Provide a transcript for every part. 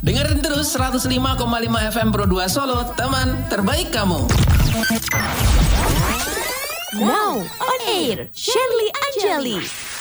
Dengerin terus 105,5 FM Pro 2 Solo, teman terbaik kamu. Now on air, Shirley Anjali.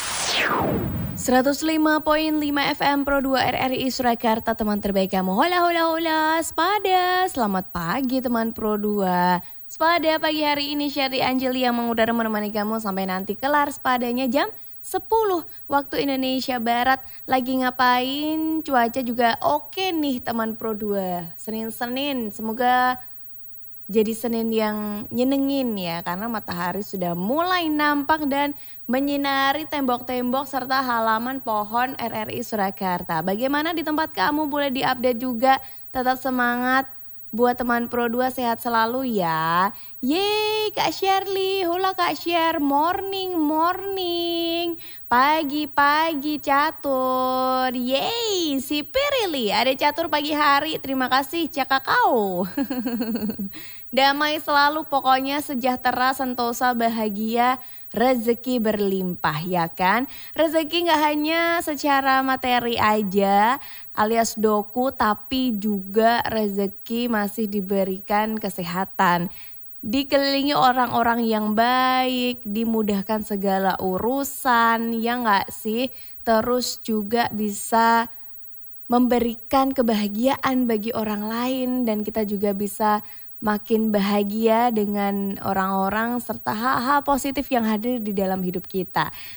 105.5 FM Pro 2 RRI Surakarta, teman terbaik kamu. Hola hola hola, sepada. Selamat pagi teman Pro 2. Sepada pagi hari ini Shirley Anjali yang mengudara menemani kamu sampai nanti kelar sepadanya jam 10 waktu Indonesia Barat. Lagi ngapain? Cuaca juga oke nih teman Pro 2. Senin-Senin, semoga jadi Senin yang nyenengin ya, karena matahari sudah mulai nampak dan menyinari tembok-tembok serta halaman pohon RRI Surakarta. Bagaimana di tempat kamu? Boleh diupdate juga. Tetap semangat. Buat teman Pro 2 sehat selalu ya. Yeay Kak Shirley, hula Kak Sher, morning. Pagi-pagi catur. Yeay, si Pirili ada catur pagi hari. Terima kasih Cak Kakao. Damai selalu pokoknya, sejahtera, sentosa, bahagia, rezeki berlimpah ya kan. Rezeki gak hanya secara materi aja alias doku, tapi juga rezeki masih diberikan kesehatan. Dikelilingi orang-orang yang baik, dimudahkan segala urusan, ya gak sih? Terus juga bisa memberikan kebahagiaan bagi orang lain dan kita juga bisa makin bahagia dengan orang-orang serta hal-hal positif yang hadir di dalam hidup kita.